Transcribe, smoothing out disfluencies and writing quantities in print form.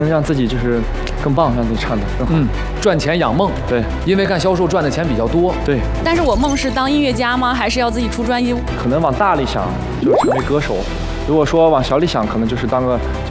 能让自己就是更棒，让自己唱的更好。 赚钱养梦， 对， 因为干销售赚的钱比较多。 对。 但是我梦是当音乐家吗？还是要自己出专辑？ 可能往大里想，就是成为歌手；如果说往小里想，可能就是当个